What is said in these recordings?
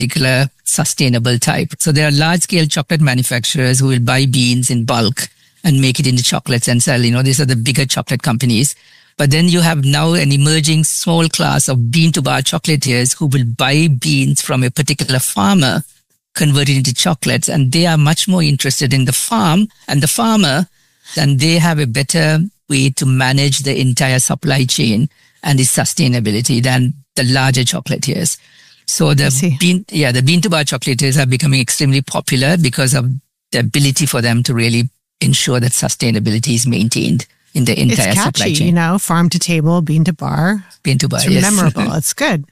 particular sustainable type. So there are large-scale chocolate manufacturers who will buy beans in bulk and make it into chocolates and sell. These are the bigger chocolate companies. But then you have now an emerging small class of bean-to-bar chocolatiers who will buy beans from a particular farmer, convert it into chocolates, and they are much more interested in the farm and the farmer, and they have a better way to manage the entire supply chain and its sustainability than the larger chocolatiers. So the bean-to-bar chocolatiers are becoming extremely popular because of the ability for them to really ensure that sustainability is maintained in the entire supply chain. Farm to table, bean to bar. Bean to bar, it's memorable. It's good.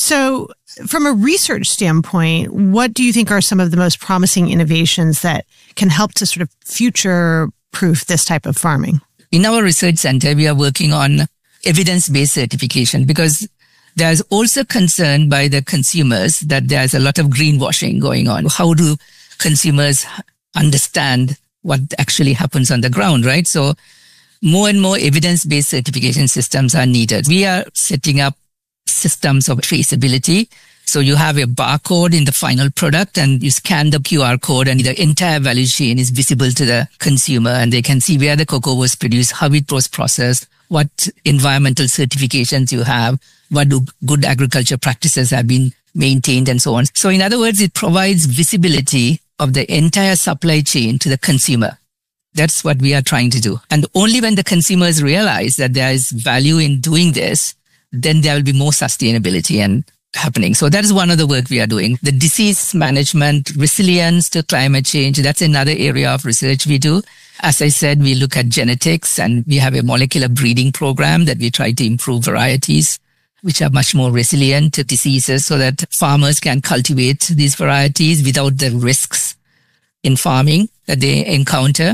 So from a research standpoint, what do you think are some of the most promising innovations that can help to sort of future-proof this type of farming? In our research center, we are working on evidence-based certification because there's also concern by the consumers that there's a lot of greenwashing going on. How do consumers understand what actually happens on the ground, right? So more and more evidence-based certification systems are needed. We are setting up systems of traceability. So you have a barcode in the final product and you scan the QR code and the entire value chain is visible to the consumer and they can see where the cocoa was produced, how it was processed, what environmental certifications you have, what good agriculture practices have been maintained and so on. So in other words, it provides visibility of the entire supply chain to the consumer. That's what we are trying to do. And only when the consumers realize that there is value in doing this, then there will be more sustainability and happening. So that is one of the work we are doing. The disease management, resilience to climate change, that's another area of research we do. As I said, we look at genetics and we have a molecular breeding program that we try to improve varieties which are much more resilient to diseases so that farmers can cultivate these varieties without the risks in farming that they encounter.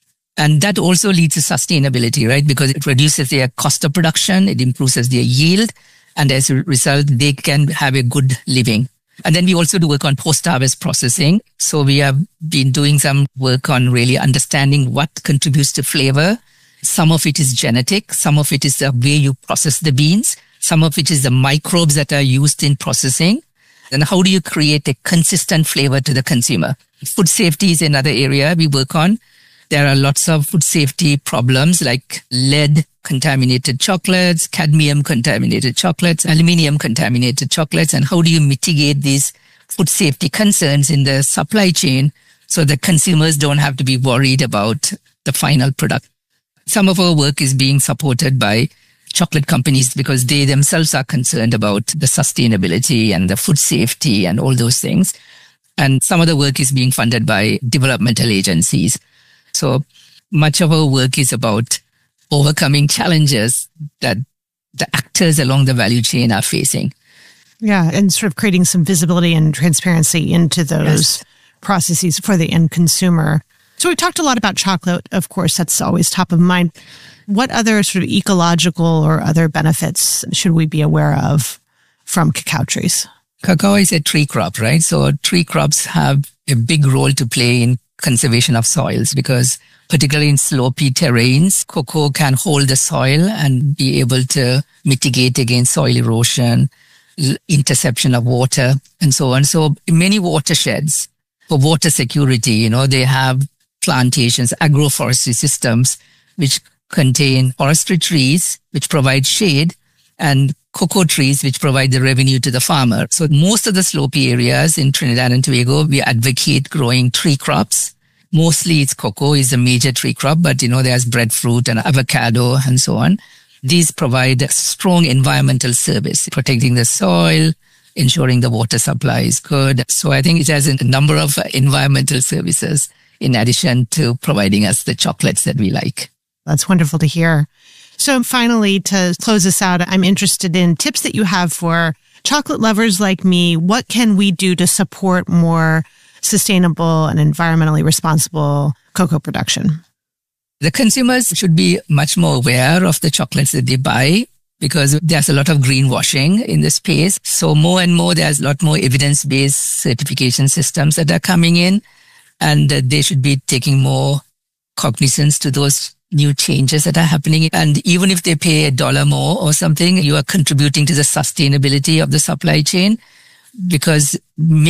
And that also leads to sustainability, right? Because it reduces their cost of production, it improves their yield, and as a result, they can have a good living. And then we also do work on post-harvest processing. So we have been doing some work on really understanding what contributes to flavor. Some of it is genetic, some of it is the way you process the beans, some of it is the microbes that are used in processing. And how do you create a consistent flavor to the consumer? Food safety is another area we work on. There are lots of food safety problems like lead contaminated chocolates, cadmium contaminated chocolates, aluminium contaminated chocolates. And how do you mitigate these food safety concerns in the supply chain so that consumers don't have to be worried about the final product? Some of our work is being supported by chocolate companies because they themselves are concerned about the sustainability and the food safety and all those things. And some of the work is being funded by developmental agencies. So much of our work is about overcoming challenges that the actors along the value chain are facing. Yeah, and sort of creating some visibility and transparency into those processes for the end consumer. So we talked a lot about chocolate. Of course, that's always top of mind. What other sort of ecological or other benefits should we be aware of from cacao trees? Cacao is a tree crop, right? So tree crops have a big role to play in conservation of soils because particularly in slopey terrains, cocoa can hold the soil and be able to mitigate against soil erosion, interception of water, and so on. So many watersheds for water security, they have plantations, agroforestry systems, which contain forestry trees, which provide shade, and cocoa trees, which provide the revenue to the farmer. So most of the slopey areas in Trinidad and Tobago, we advocate growing tree crops. Mostly it's cocoa is a major tree crop, but there's breadfruit and avocado and so on. These provide a strong environmental service, protecting the soil, ensuring the water supply is good. So I think it has a number of environmental services in addition to providing us the chocolates that we like. That's wonderful to hear. So finally, to close this out, I'm interested in tips that you have for chocolate lovers like me. What can we do to support more sustainable and environmentally responsible cocoa production? The consumers should be much more aware of the chocolates that they buy because there's a lot of greenwashing in the space. So more and more, there's a lot more evidence-based certification systems that are coming in, and they should be taking more cognizance to those new changes that are happening. And even if they pay $1 more or something, you are contributing to the sustainability of the supply chain. because